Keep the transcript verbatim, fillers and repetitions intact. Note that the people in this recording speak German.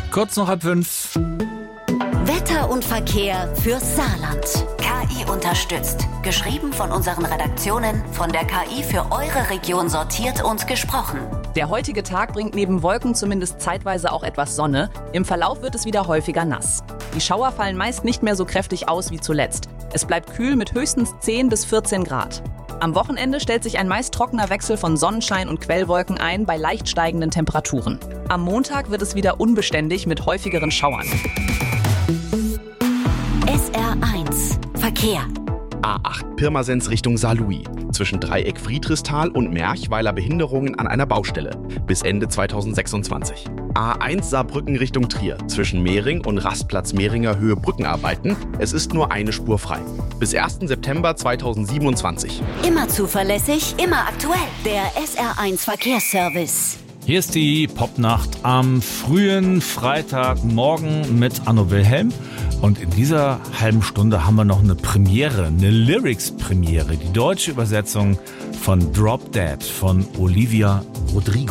Kurz noch halb fünf. Wetter und Verkehr fürs Saarland. K I unterstützt. Geschrieben von unseren Redaktionen, von der K I für eure Region sortiert und gesprochen. Der heutige Tag bringt neben Wolken zumindest zeitweise auch etwas Sonne. Im Verlauf wird es wieder häufiger nass. Die Schauer fallen meist nicht mehr so kräftig aus wie zuletzt. Es bleibt kühl mit höchstens zehn bis vierzehn Grad. Am Wochenende stellt sich ein meist trockener Wechsel von Sonnenschein und Quellwolken ein bei leicht steigenden Temperaturen. Am Montag wird es wieder unbeständig mit häufigeren Schauern. S R eins Verkehr. A acht Pirmasens Richtung Saarlouis. Zwischen Dreieck Friedrichsthal und Merchweiler Behinderungen an einer Baustelle. Bis Ende zweitausendsechsundzwanzig. A eins Saarbrücken Richtung Trier. Zwischen Mehring und Rastplatz Mehringer Höhe Brückenarbeiten. Es ist nur eine Spur frei. Bis ersten September zweitausendsiebenundzwanzig. Immer zuverlässig, immer aktuell. Der S R eins Verkehrsservice. Hier ist die Popnacht am frühen Freitagmorgen mit Anno Wilhelm. Und in dieser halben Stunde haben wir noch eine Premiere, eine Lyrics-Premiere. Die deutsche Übersetzung von Drop Dead von Olivia Rodrigo.